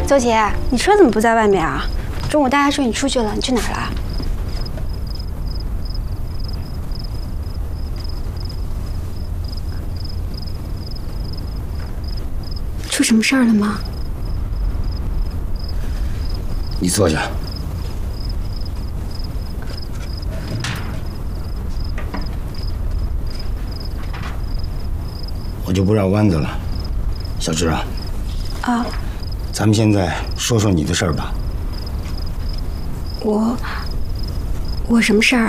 邹姐，你车怎么不在外面啊？中午大家说你出去了，你去哪儿了？出什么事儿了吗？ 你坐下。我就不绕弯子了，小芝啊。啊。咱们现在说说你的事儿吧。 我什么事儿？